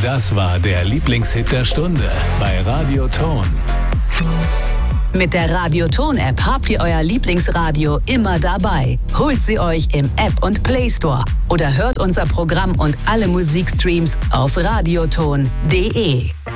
Das war der Lieblingshit der Stunde bei Radio Ton. Mit der Radio Ton-App habt ihr euer Lieblingsradio immer dabei. Holt sie euch im App- und Play Store oder hört unser Programm und alle Musikstreams auf radioton.de.